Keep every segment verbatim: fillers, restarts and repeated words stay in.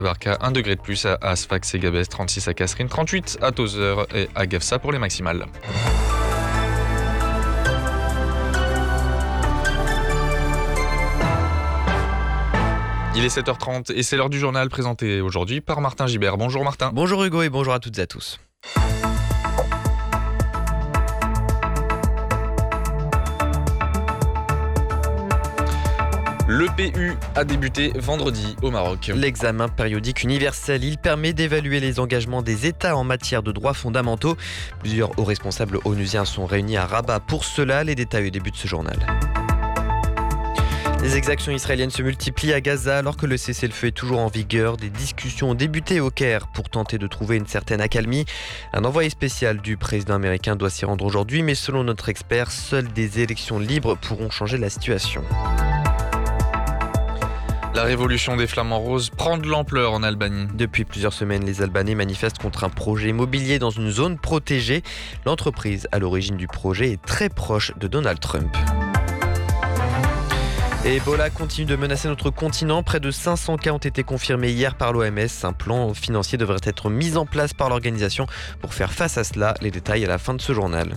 Varka, un degré de plus à Sfax et Gabès, trente-six à Casserine, trente-huit à Tozeur et à Gafsa pour les maximales. Il est sept heures trente et c'est l'heure du journal présenté aujourd'hui par Martin Gibert. Bonjour Martin. Bonjour Hugo et bonjour à toutes et à tous. Le P U a débuté vendredi au Maroc. L'examen périodique universel, il permet d'évaluer les engagements des États en matière de droits fondamentaux. Plusieurs hauts responsables onusiens sont réunis à Rabat pour cela. Les détails au début de ce journal. Les exactions israéliennes se multiplient à Gaza alors que le cessez-le-feu est toujours en vigueur. Des discussions ont débuté au Caire pour tenter de trouver une certaine accalmie. Un envoyé spécial du président américain doit s'y rendre aujourd'hui, mais selon notre expert, seules des élections libres pourront changer la situation. La révolution des flamants roses prend de l'ampleur en Albanie. Depuis plusieurs semaines, les Albanais manifestent contre un projet immobilier dans une zone protégée. L'entreprise à l'origine du projet est très proche de Donald Trump. Et Ebola continue de menacer notre continent. Près de cinq cents cas ont été confirmés hier par l'O M S. Un plan financier devrait être mis en place par l'organisation pour faire face à cela. Les détails à la fin de ce journal.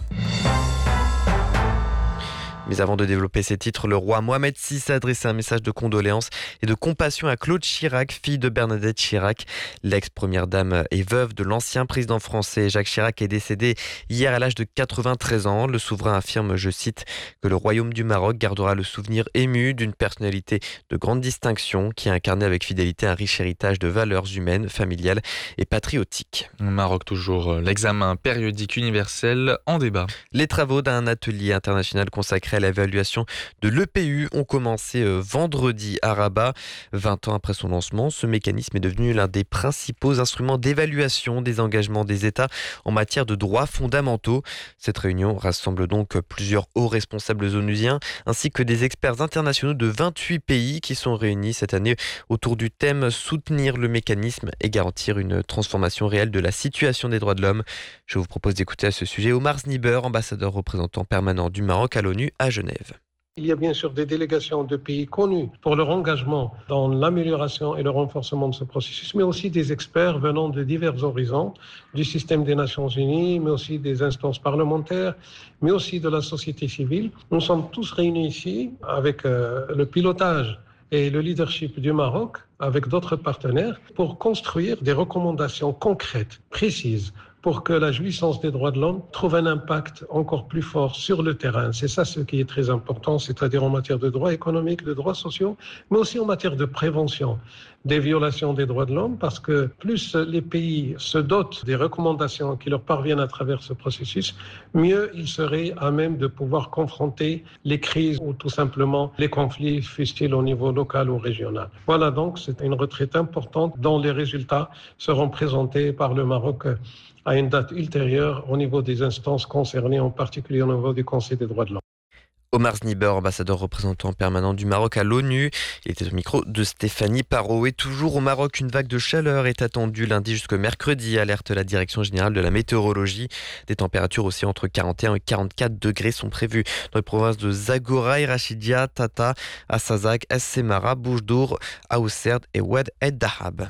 Mais avant de développer ces titres, le roi Mohamed six a adressé un message de condoléances et de compassion à Claude Chirac, fille de Bernadette Chirac. L'ex-première dame est veuve de l'ancien président français. Jacques Chirac est décédé hier à l'âge de quatre-vingt-treize ans. Le souverain affirme, je cite, que le royaume du Maroc gardera le souvenir ému d'une personnalité de grande distinction qui a incarné avec fidélité un riche héritage de valeurs humaines, familiales et patriotiques. Au Maroc, toujours l'examen périodique universel en débat. Les travaux d'un atelier international consacré à l'évaluation de l'E P U ont commencé vendredi à Rabat. vingt ans après son lancement, ce mécanisme est devenu l'un des principaux instruments d'évaluation des engagements des États en matière de droits fondamentaux. Cette réunion rassemble donc plusieurs hauts responsables onusiens ainsi que des experts internationaux de vingt-huit pays qui sont réunis cette année autour du thème « Soutenir le mécanisme et garantir une transformation réelle de la situation des droits de l'homme ». Je vous propose d'écouter à ce sujet Omar Sniber, ambassadeur représentant permanent du Maroc à l'ONU à Genève. Il y a bien sûr des délégations de pays connus pour leur engagement dans l'amélioration et le renforcement de ce processus, mais aussi des experts venant de divers horizons, du système des Nations Unies, mais aussi des instances parlementaires, mais aussi de la société civile. Nous sommes tous réunis ici avec euh, le pilotage et le leadership du Maroc, avec d'autres partenaires, pour construire des recommandations concrètes, précises, pour que la jouissance des droits de l'homme trouve un impact encore plus fort sur le terrain. C'est ça ce qui est très important, c'est-à-dire en matière de droits économiques, de droits sociaux, mais aussi en matière de prévention des violations des droits de l'homme, parce que plus les pays se dotent des recommandations qui leur parviennent à travers ce processus, mieux ils seraient à même de pouvoir confronter les crises ou tout simplement les conflits, fussent-ils au niveau local ou régional. Voilà donc, c'est une retraite importante dont les résultats seront présentés par le Maroc à une date ultérieure au niveau des instances concernées, en particulier au niveau du Conseil des droits de l'homme. Omar Sniber, ambassadeur représentant permanent du Maroc à l'ONU. Il était au micro de Stéphanie Parot. Et toujours au Maroc, une vague de chaleur est attendue lundi jusqu'au mercredi, alerte la Direction générale de la météorologie. Des températures aussi entre quarante et un et quarante-quatre degrés sont prévues dans les provinces de Zagora, Rachidia, Tata, Assazak, Es Semara, Boujdour, Aousserd et Oued et Dahab.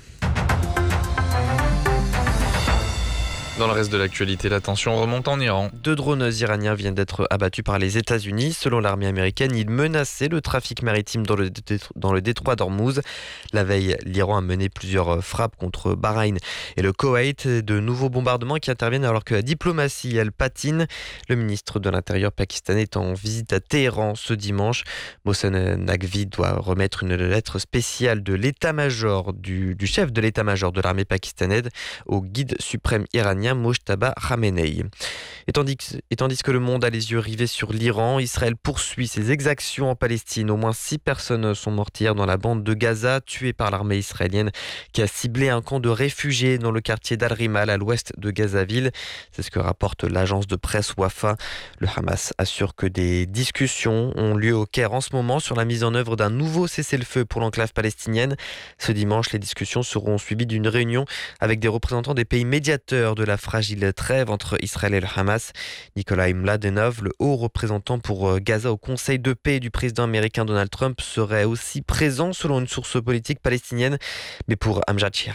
Dans le reste de l'actualité, la tension remonte en Iran. Deux drones iraniens viennent d'être abattus par les États-Unis. Selon l'armée américaine, ils menaçaient le trafic maritime dans le, détro- dans le détroit d'Ormuz. La veille, l'Iran a mené plusieurs frappes contre Bahreïn et le Koweït. De nouveaux bombardements qui interviennent alors que la diplomatie, elle, patine. Le ministre de l'Intérieur pakistanais est en visite à Téhéran ce dimanche. Mohsen Naqvi doit remettre une lettre spéciale de l'état-major, du, du chef de l'état-major de l'armée pakistanaise au guide suprême iranien Mojtaba Khamenei. Et tandis, que, et tandis que le monde a les yeux rivés sur l'Iran, Israël poursuit ses exactions en Palestine. Au moins six personnes sont mortes hier dans la bande de Gaza, tuées par l'armée israélienne qui a ciblé un camp de réfugiés dans le quartier d'Al-Rimal à l'ouest de Gazaville. C'est ce que rapporte l'agence de presse Wafa. Le Hamas assure que des discussions ont lieu au Caire en ce moment sur la mise en œuvre d'un nouveau cessez-le-feu pour l'enclave palestinienne. Ce dimanche, les discussions seront suivies d'une réunion avec des représentants des pays médiateurs de la la fragile trêve entre Israël et le Hamas. Nikolai Mladenov, le haut représentant pour Gaza au Conseil de paix du président américain Donald Trump, serait aussi présent selon une source politique palestinienne. Mais pour Amjad